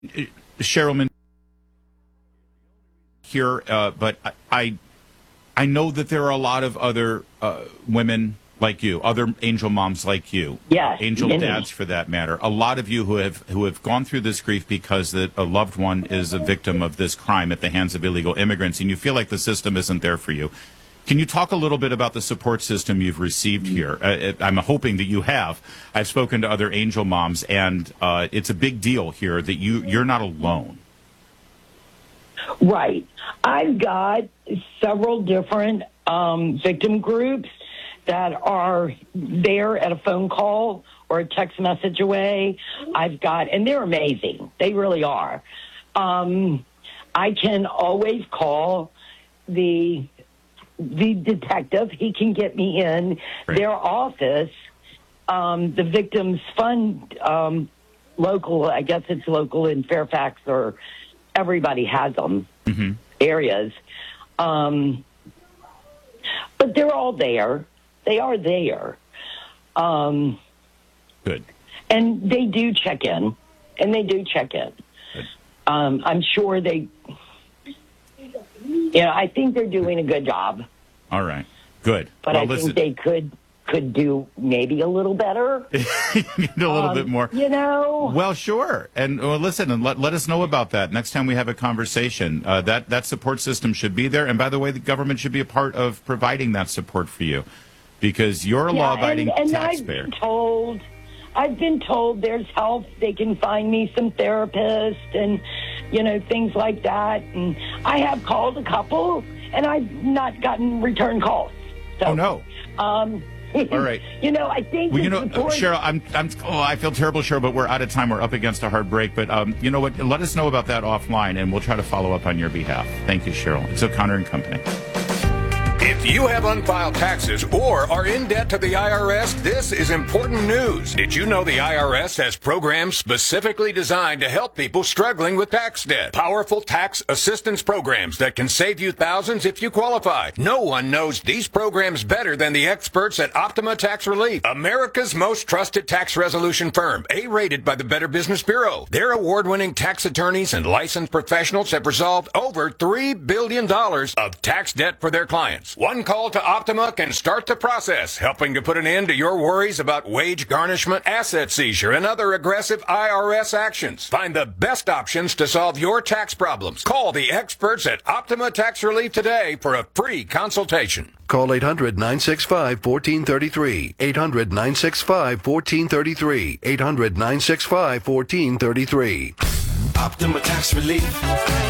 Cheryl here, but I know that there are a lot of other women like you, other angel moms like you, yes, angel dads for that matter. A lot of you who have gone through this grief because that a loved one is a victim of this crime at the hands of illegal immigrants, and you feel like the system isn't there for you. Can you talk a little bit about the support system you've received here? I'm hoping that you have. I've spoken to other angel moms, and it's a big deal here that you're not alone. Right. I've got several different victim groups that are there at a phone call or a text message away. And they're amazing. They really are. I can always call the detective. He can get me in their office. The Victims Fund, local, I guess it's local in Fairfax, or everybody has them, areas. But they're all there. They are there. Good. And they do check in. Good. I'm sure I think they're doing a good job. All right. Good. But I think they could do maybe a little better. A little bit more. Well, sure. And listen, and let us know about that next time we have a conversation. That support system should be there. And by the way, the government should be a part of providing that support for you, because you're a law-abiding taxpayer. I've been told there's help. They can find me some therapists and, things like that. And I have called a couple, and I've not gotten return calls. So, oh, no. All right. I think... Well, Cheryl, I feel terrible, Cheryl, but we're out of time. We're up against a hard break. But you know what? Let us know about that offline, and we'll try to follow up on your behalf. Thank you, Cheryl. It's O'Connor & Company. If you have unfiled taxes or are in debt to the IRS, this is important news. Did you know the IRS has programs specifically designed to help people struggling with tax debt? Powerful tax assistance programs that can save you thousands if you qualify. No one knows these programs better than the experts at Optima Tax Relief, America's most trusted tax resolution firm, A-rated by the Better Business Bureau. Their award-winning tax attorneys and licensed professionals have resolved over $3 billion of tax debt for their clients. One call to Optima can start the process, helping to put an end to your worries about wage garnishment, asset seizure, and other aggressive IRS actions. Find the best options to solve your tax problems. Call the experts at Optima Tax Relief today for a free consultation. Call 800-965-1433. 800-965-1433. 800-965-1433. Optima Tax Relief.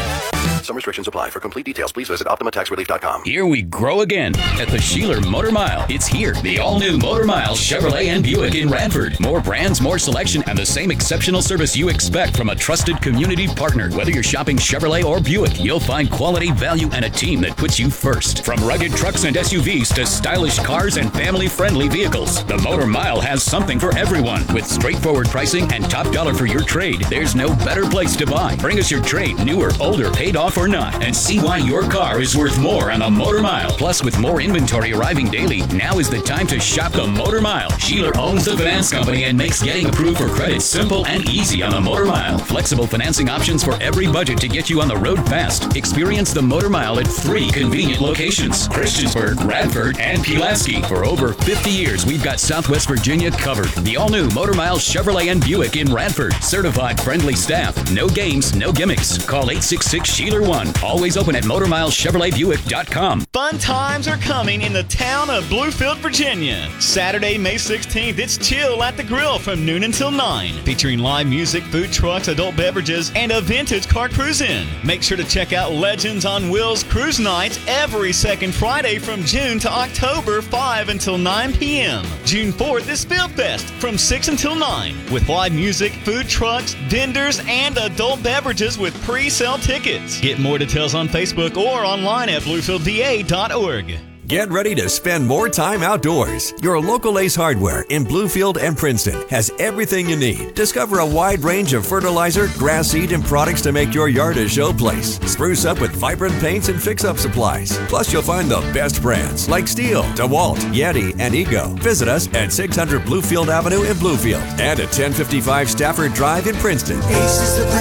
Some restrictions apply. For complete details, please visit OptimaTaxRelief.com. Here we grow again at the Sheeler Motor Mile. It's here, the all-new Motor Mile Chevrolet and Buick in Radford. More brands, more selection, and the same exceptional service you expect from a trusted community partner. Whether you're shopping Chevrolet or Buick, you'll find quality, value, and a team that puts you first. From rugged trucks and SUVs to stylish cars and family-friendly vehicles, the Motor Mile has something for everyone. With straightforward pricing and top dollar for your trade, there's no better place to buy. Bring us your trade, new or older, paid off or not, and see why your car is worth more on the Motor Mile. Plus, with more inventory arriving daily, now is the time to shop the Motor Mile. Sheeler owns the finance company and makes getting approved for credit simple and easy on the Motor Mile. Flexible financing options for every budget to get you on the road fast. Experience the Motor Mile at 3 convenient locations: Christiansburg, Radford, and Pulaski. For over 50 years, we've got Southwest Virginia covered. The all-new Motor Mile Chevrolet and Buick in Radford. Certified friendly staff. No games, no gimmicks. Call 866-SHEELER1. Always open at MotorMileChevroletBuick.com. Fun times are coming in the town of Bluefield, Virginia. Saturday, May 16th, it's Chill at the Grill from noon until 9. Featuring live music, food trucks, adult beverages, and a vintage car cruise-in. Make sure to check out Legends on Wheels Cruise Nights every second Friday from June to October, 5 until 9 p.m. June 4th is Field Fest from 6 until 9 with live music, food trucks, vendors, and adult beverages with pre-sale tickets. Get more details on Facebook or online at bluefieldva.org. Get ready to spend more time outdoors. Your local Ace Hardware in Bluefield and Princeton has everything you need. Discover a wide range of fertilizer, grass seed, and products to make your yard a showplace. Spruce up with vibrant paints and fix-up supplies. Plus, you'll find the best brands like Steel, DeWalt, Yeti, and Ego. Visit us at 600 Bluefield Avenue in Bluefield and at 1055 Stafford Drive in Princeton. Ace is the place.